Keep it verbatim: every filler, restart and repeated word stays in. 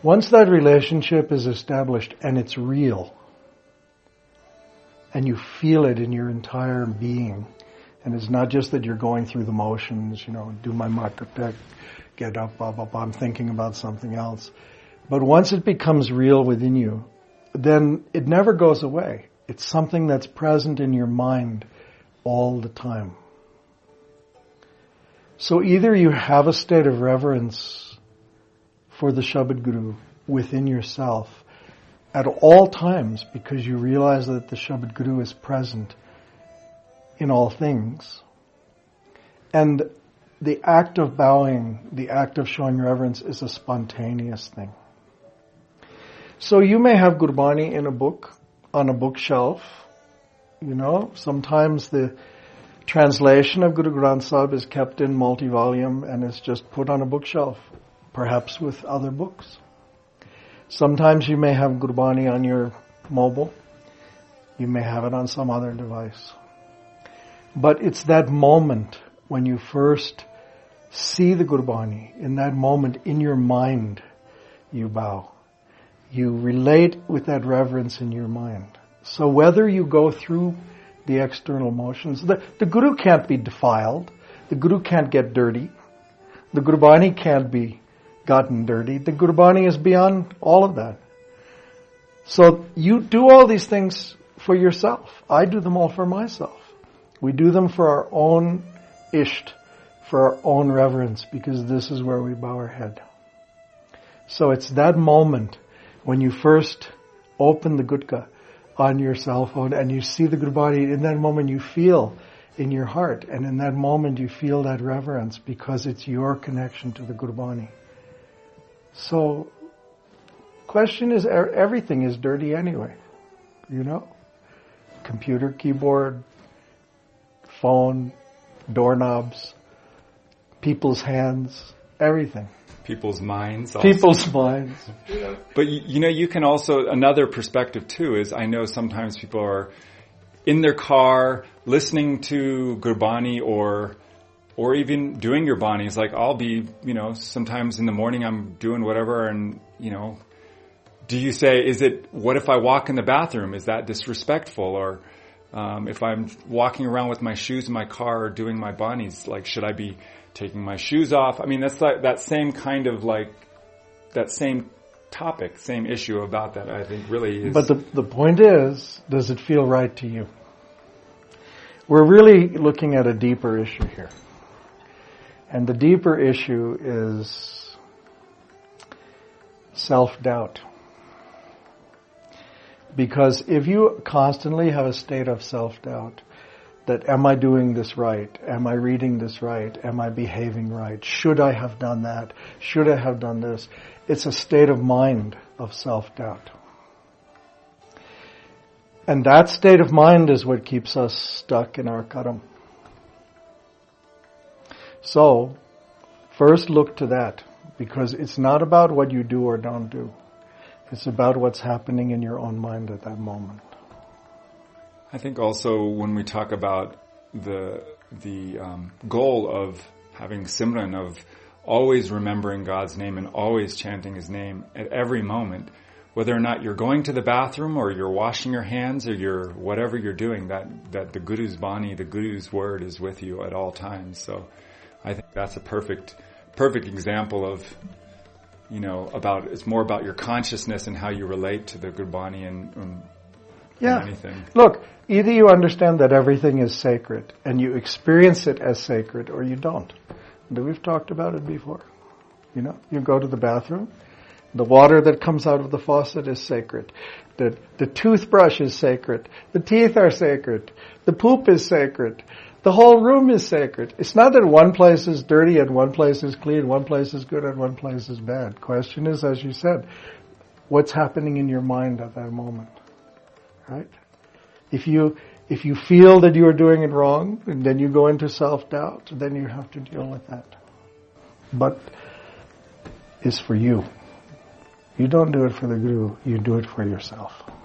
Once that relationship is established and it's real, and you feel it in your entire being, and it's not just that you're going through the motions, you know, do my matatek, get up, blah, blah, blah, I'm thinking about something else. But once it becomes real within you, then it never goes away. It's something that's present in your mind all the time. So either you have a state of reverence for the Shabad Guru within yourself at all times because you realize that the Shabad Guru is present in all things. And the act of bowing, the act of showing reverence is a spontaneous thing. So you may have Gurbani in a book, on a bookshelf. You know, sometimes the translation of Guru Granth Sahib is kept in multi-volume and is just put on a bookshelf, perhaps with other books. Sometimes you may have Gurbani on your mobile. You may have it on some other device. But it's that moment when you first see the Gurbani, in that moment in your mind you bow. You relate with that reverence in your mind. So whether you go through the external motions, the, the Guru can't be defiled. The Guru can't get dirty. The Gurbani can't be gotten dirty. The Gurbani is beyond all of that. So you do all these things for yourself. I do them all for myself. We do them for our own isht, for our own reverence, because this is where we bow our head. So it's that moment when you first open the Gutka on your cell phone and you see the Gurbani, in that moment you feel in your heart, and in that moment you feel that reverence because it's your connection to the Gurbani. So, question is, everything is dirty anyway, you know? Computer, keyboard, phone, doorknobs, people's hands, everything. People's minds. Also. People's minds. But you know, you can also, another perspective too is, I know sometimes people are in their car listening to Gurbani or or even doing Gurbani. It's like, I'll be, you know, sometimes in the morning I'm doing whatever, and, you know, do you say, is it, what if I walk in the bathroom? Is that disrespectful? Or um, if I'm walking around with my shoes in my car or doing my banis, like, should I be taking my shoes off? I mean, that's like that same kind of like, that same topic, same issue about that, I think really is. But the, the point is, does it feel right to you? We're really looking at a deeper issue here. And the deeper issue is self-doubt. Because if you constantly have a state of self-doubt, that am I doing this right? Am I reading this right? Am I behaving right? Should I have done that? Should I have done this? It's a state of mind of self-doubt. And that state of mind is what keeps us stuck in our karam. So, first look to that, because it's not about what you do or don't do. It's about what's happening in your own mind at that moment. I think also when we talk about the the um, goal of having Simran, of always remembering God's name and always chanting His name at every moment, whether or not you're going to the bathroom or you're washing your hands or you're whatever you're doing, that, that the Guru's Bani, the Guru's word is with you at all times. So I think that's a perfect perfect example of, you know, about, it's more about your consciousness and how you relate to the Gurbani and, and yeah. anything. Look, either you understand that everything is sacred and you experience it as sacred, or you don't. And we've talked about it before. You know, you go to the bathroom, the water that comes out of the faucet is sacred. The, the toothbrush is sacred. The teeth are sacred. The poop is sacred. The whole room is sacred. It's not that one place is dirty and one place is clean, one place is good and one place is bad. Question is, as you said, what's happening in your mind at that moment? Right? If you if you feel that you are doing it wrong, and then you go into self-doubt, then you have to deal with that. But it's for you. You don't do it for the Guru, you do it for yourself.